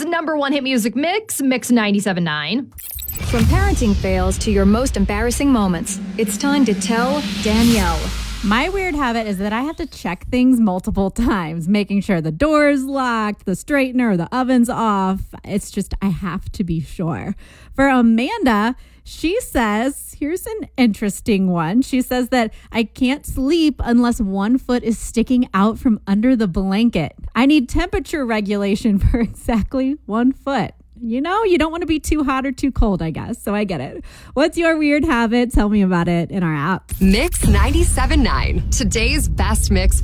number one hit music mix, Mix 97.9. From parenting fails to your most embarrassing moments, it's time to tell Danielle. My weird habit is that I have to check things multiple times, making sure the door's locked, the straightener, or the oven's off. It's just, I have to be sure. For Amanda, she says, here's an interesting one. She says that I can't sleep unless one foot is sticking out from under the blanket. I need temperature regulation for exactly 1 foot. You know, you don't want to be too hot or too cold, I guess. So I get it. What's your weird habit? Tell me about it in our app. Mix 97.9, today's best mix.